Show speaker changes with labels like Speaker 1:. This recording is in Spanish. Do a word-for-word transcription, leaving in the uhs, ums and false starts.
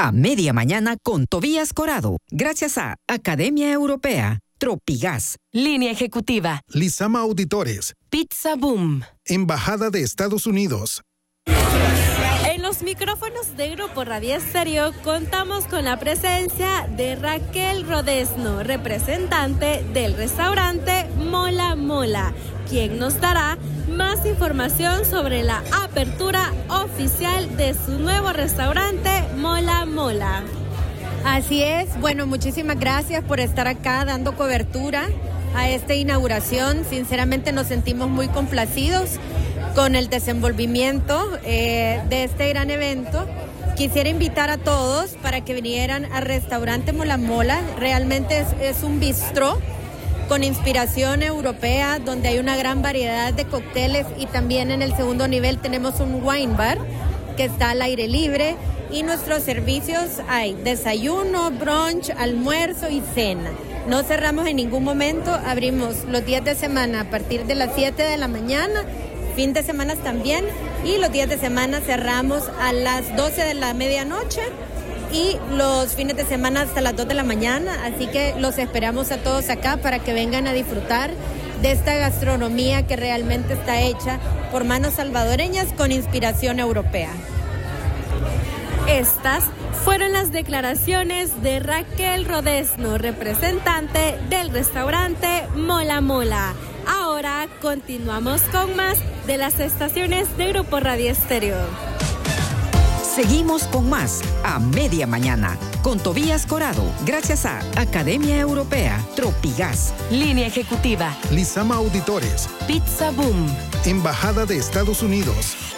Speaker 1: A Media Mañana con Tobías Corado, gracias a Academia Europea, Tropigas,
Speaker 2: Línea Ejecutiva,
Speaker 3: Lizama Auditores,
Speaker 2: Pizza Boom,
Speaker 3: Embajada de Estados Unidos.
Speaker 4: En los micrófonos de Grupo Radio Estéreo contamos con la presencia de Raquel Rodesno, representante del restaurante Mola Mola, quien nos dará más información sobre la apertura oficial de su nuevo restaurante Mola Mola.
Speaker 5: Así es, bueno, muchísimas gracias por estar acá dando cobertura a esta inauguración. Sinceramente nos sentimos muy complacidos con el desenvolvimiento eh, de este gran evento. Quisiera invitar a todos para que vinieran al restaurante Mola Mola. Realmente es, es un bistró con inspiración europea, donde hay una gran variedad de cócteles, y también en el segundo nivel tenemos un wine bar que está al aire libre, y nuestros servicios hay desayuno, brunch, almuerzo y cena. No cerramos en ningún momento, abrimos los días de semana a partir de las siete de la mañana, fin de semana también, y los días de semana cerramos a las doce de la medianoche y los fines de semana hasta las dos de la mañana, así que los esperamos a todos acá para que vengan a disfrutar de esta gastronomía que realmente está hecha por manos salvadoreñas con inspiración europea.
Speaker 4: Estas fueron las declaraciones de Raquel Rodesno, representante del restaurante Mola Mola. Ahora continuamos con más de las estaciones de Grupo Radio Estéreo.
Speaker 1: Seguimos con más A Media Mañana con Tobías Corado, gracias a Academia Europea, Tropigas,
Speaker 2: Línea Ejecutiva,
Speaker 3: Lizama Auditores,
Speaker 2: Pizza Boom,
Speaker 3: Embajada de Estados Unidos.